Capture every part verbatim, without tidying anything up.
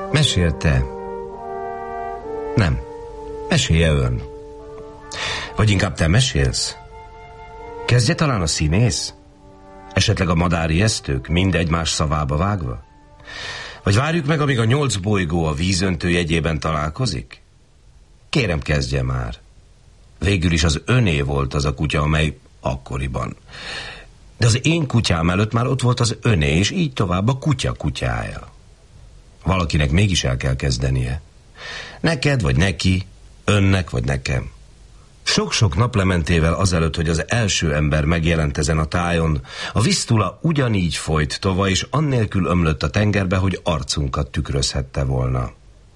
Mesélte. Nem. Mesélje ön. Vagy inkább te mesélsz? Kezdje talán a színész? Esetleg a madárijesztők, mind egymás szavába vágva? Vagy várjuk meg, amíg a nyolc bolygó a vízöntő jegyében találkozik? Kérem, kezdje már. Végül is az öné volt az a kutya, amely akkoriban. De az én kutyám előtt már ott volt az öné, és így tovább a kutya kutyája. Valakinek mégis el kell kezdenie. Neked vagy neki, önnek vagy nekem. Sok-sok naplementével azelőtt, hogy az első ember megjelent ezen a tájon, a Vistula ugyanígy folyt tova, és annélkül ömlött a tengerbe, hogy arcunkat tükrözhette volna.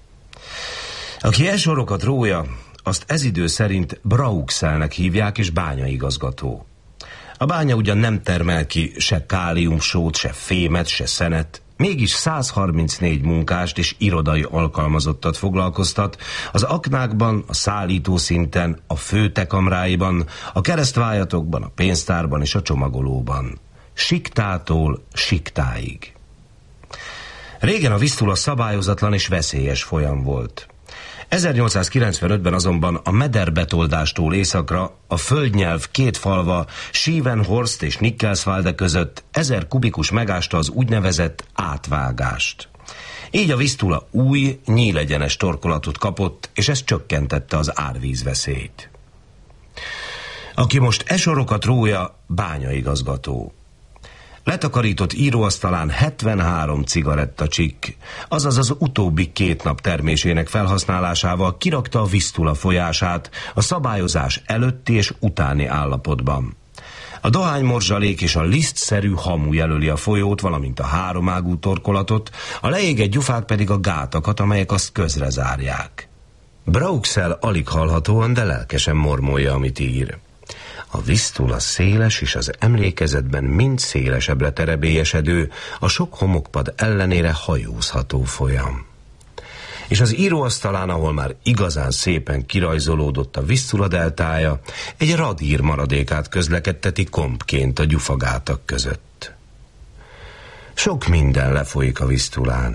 Aki e sorokat rója, azt ez idő szerint Brauxelnek hívják, és bányaigazgató. A bánya ugyan nem termel ki se káliumsót, se fémet, se szenet, mégis száz harmincnégy munkást és irodai alkalmazottat foglalkoztat az aknákban, a szállítószinten, a főtekamráiban, a keresztvájatokban, a pénztárban és a csomagolóban. Siktától siktáig. Régen a Vistula szabályozatlan és veszélyes folyam volt. ezernyolcszázkilencvenötben azonban a mederbetoldástól északra a földnyelv két falva, Schievenhorst és Nickelswalde között ezer kubikus megásta az úgynevezett átvágást. Így a Vistula új, nyílegyenes torkolatot kapott, és ez csökkentette az árvízveszélyt. Aki most e sorokat rója, bányaigazgató. Letakarított íróasztalán hetvenhárom cigarettacsikk, azaz az utóbbi két nap termésének felhasználásával kirakta a Vistula folyását a szabályozás előtti és utáni állapotban. A dohánymorzsalék és a lisztszerű hamu jelöli a folyót, valamint a háromágú torkolatot, a leégett gyufák pedig a gátakat, amelyek azt közre zárják. Brauxel alig hallhatóan, de lelkesen mormolja, amit ír. A Vistula széles és az emlékezetben mind szélesebbre terebélyesedő, a sok homokpad ellenére hajózható folyam. És az íróasztalán, ahol már igazán szépen kirajzolódott a Vistula deltája, egy radír maradékát közlekedteti kompként a gyufagátak között. Sok minden lefolyik a Vistulán.